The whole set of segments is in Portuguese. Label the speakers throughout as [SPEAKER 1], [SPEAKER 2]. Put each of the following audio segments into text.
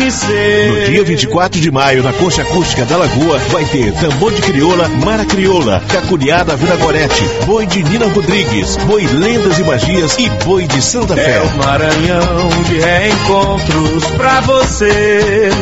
[SPEAKER 1] pode ser.
[SPEAKER 2] No dia 24 de maio, na Concha Acústica da Lagoa, vai ter tambor de crioula, Mara Crioula, Cacuriada Vila Gorete, boi de Nina Rodrigues, boi Lendas e Magias e boi de Santa Fé.
[SPEAKER 1] É o Maranhão de reencontros pra você.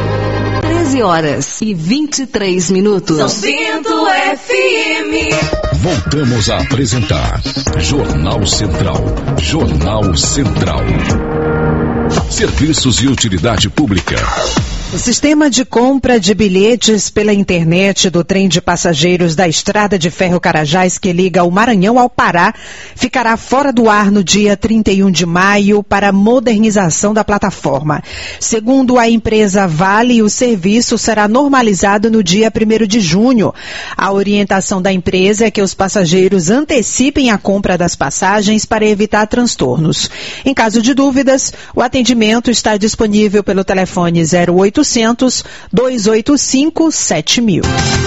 [SPEAKER 3] 13h23. São Bento FM.
[SPEAKER 4] Voltamos a apresentar Jornal Central. Jornal Central. Serviços e utilidade pública.
[SPEAKER 5] O sistema de compra de bilhetes pela internet do trem de passageiros da Estrada de Ferro Carajás, que liga o Maranhão ao Pará, ficará fora do ar no dia 31 de maio para modernização da plataforma. Segundo a empresa Vale, o serviço será normalizado no dia 1º de junho. A orientação da empresa é que os passageiros antecipem a compra das passagens para evitar transtornos. Em caso de dúvidas, o atendimento está disponível pelo telefone 0800 285 7000.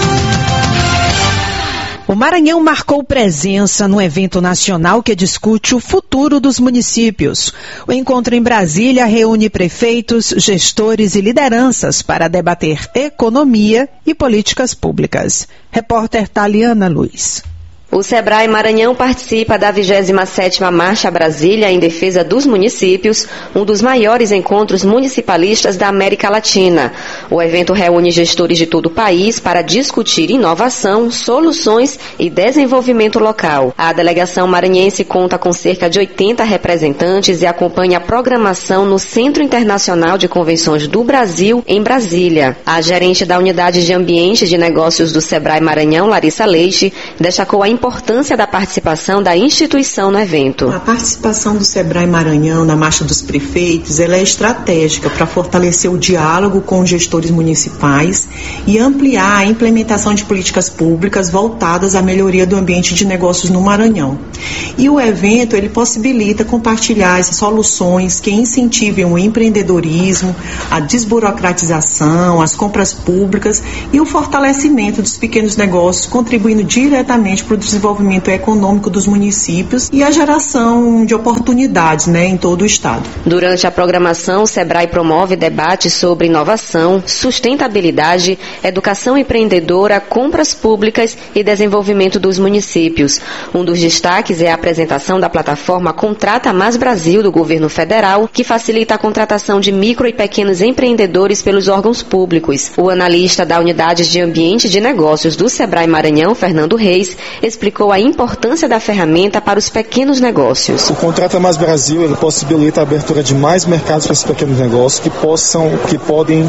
[SPEAKER 5] O Maranhão marcou presença no evento nacional que discute o futuro dos municípios. O encontro em Brasília reúne prefeitos, gestores e lideranças para debater economia e políticas públicas. Repórter Taliana Luiz.
[SPEAKER 6] O Sebrae Maranhão participa da 27ª Marcha Brasília em defesa dos municípios, um dos maiores encontros municipalistas da América Latina. O evento reúne gestores de todo o país para discutir inovação, soluções e desenvolvimento local. A delegação maranhense conta com cerca de 80 representantes e acompanha a programação no Centro Internacional de Convenções do Brasil, em Brasília. A gerente da Unidade de Ambiente de Negócios do Sebrae Maranhão, Larissa Leite, destacou a importância da participação da instituição no evento.
[SPEAKER 7] A participação do Sebrae Maranhão na Marcha dos Prefeitos, ela é estratégica para fortalecer o diálogo com os gestores municipais e ampliar a implementação de políticas públicas voltadas à melhoria do ambiente de negócios no Maranhão. E o evento, ele possibilita compartilhar essas soluções que incentivem o empreendedorismo, a desburocratização, as compras públicas e o fortalecimento dos pequenos negócios, contribuindo diretamente para o desenvolvimento econômico dos municípios e a geração de oportunidades, em todo o estado.
[SPEAKER 6] Durante a programação, o Sebrae promove debates sobre inovação, sustentabilidade, educação empreendedora, compras públicas e desenvolvimento dos municípios. Um dos destaques é a apresentação da plataforma Contrata Mais Brasil do governo federal, que facilita a contratação de micro e pequenos empreendedores pelos órgãos públicos. O analista da Unidade de Ambiente de Negócios do Sebrae Maranhão, Fernando Reis, explicou a importância da ferramenta para os pequenos negócios.
[SPEAKER 8] O Contrata Mais Brasil, ele possibilita a abertura de mais mercados para esses pequenos negócios que podem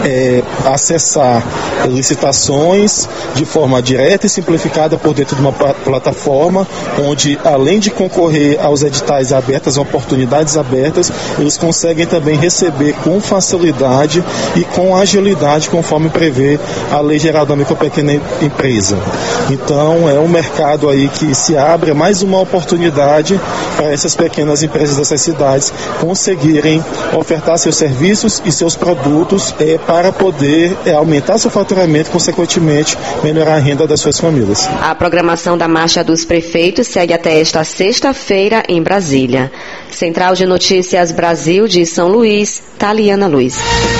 [SPEAKER 8] acessar licitações de forma direta e simplificada por dentro de uma plataforma onde, além de concorrer aos editais abertos, às oportunidades abertas, eles conseguem também receber com facilidade e com agilidade, conforme prevê a Lei Geral da Micro e Pequena Empresa. Então, é um mercado aí que se abre, mais uma oportunidade para essas pequenas empresas dessas cidades conseguirem ofertar seus serviços e seus produtos para poder aumentar seu faturamento e, consequentemente, melhorar a renda das suas famílias.
[SPEAKER 6] A programação da Marcha dos Prefeitos segue até esta sexta-feira em Brasília. Central de Notícias Brasil de São Luís, Taliana Luiz.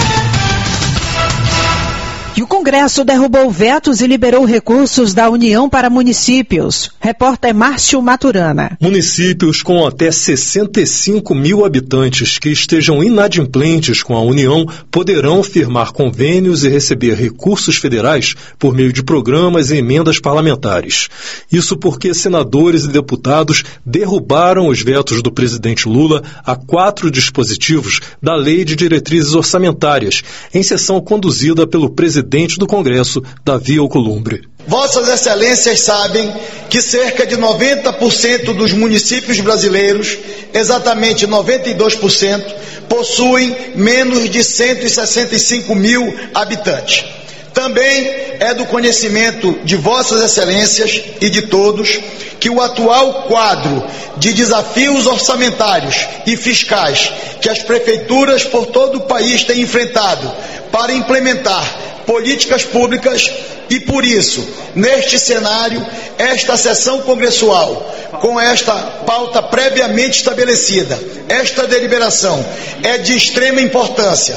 [SPEAKER 5] E o Congresso derrubou vetos e liberou recursos da União para municípios. Repórter Márcio Maturana.
[SPEAKER 9] Municípios com até 65 mil habitantes que estejam inadimplentes com a União poderão firmar convênios e receber recursos federais por meio de programas e emendas parlamentares. Isso porque senadores e deputados derrubaram os vetos do presidente Lula a 4 dispositivos da Lei de Diretrizes Orçamentárias, em sessão conduzida pelo presidente do Congresso, Davi Alcolumbre.
[SPEAKER 10] Vossas Excelências sabem que cerca de 90% dos municípios brasileiros, exatamente 92%, possuem menos de 165 mil habitantes. Também é do conhecimento de Vossas Excelências e de todos que o atual quadro de desafios orçamentários e fiscais que as prefeituras por todo o país têm enfrentado para implementar políticas públicas e, por isso, neste cenário, esta sessão congressual, com esta pauta previamente estabelecida, esta deliberação é de extrema importância,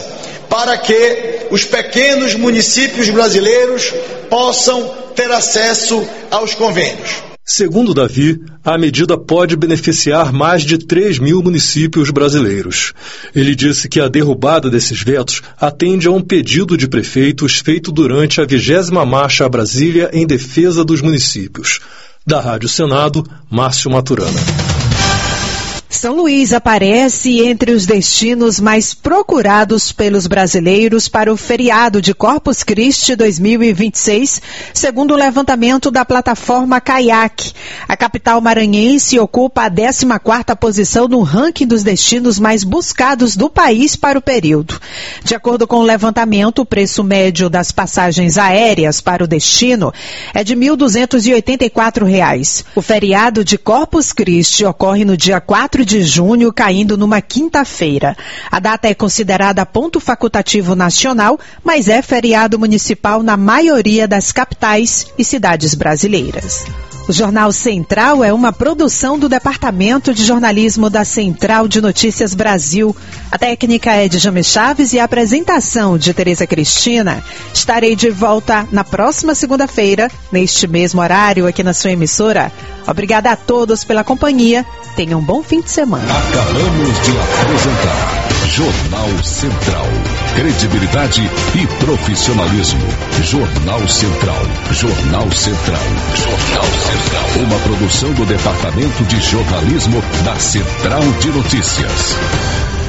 [SPEAKER 10] para que os pequenos municípios brasileiros possam ter acesso aos convênios.
[SPEAKER 9] Segundo Davi, a medida pode beneficiar mais de 3 mil municípios brasileiros. Ele disse que a derrubada desses vetos atende a um pedido de prefeitos feito durante a 20ª Marcha a Brasília em defesa dos municípios. Da Rádio Senado, Márcio Maturana.
[SPEAKER 5] São Luís aparece entre os destinos mais procurados pelos brasileiros para o feriado de Corpus Christi 2026, segundo o levantamento da plataforma Kayak. A capital maranhense ocupa a 14ª posição no ranking dos destinos mais buscados do país para o período. De acordo com o levantamento, o preço médio das passagens aéreas para o destino é de R$ 1.284. O feriado de Corpus Christi ocorre no dia 4 de junho, caindo numa quinta-feira. A data é considerada ponto facultativo nacional, mas é feriado municipal na maioria das capitais e cidades brasileiras. O Jornal Central é uma produção do Departamento de Jornalismo da Central de Notícias Brasil. A técnica é de James Chaves e a apresentação de Tereza Cristina. Estarei de volta na próxima segunda-feira, neste mesmo horário, aqui na sua emissora. Obrigada a todos pela companhia. Tenham um bom fim de semana.
[SPEAKER 4] Acabamos de apresentar Jornal Central. Credibilidade e profissionalismo. Jornal Central. Jornal Central. Jornal Central. Uma produção do Departamento de Jornalismo da Central de Notícias.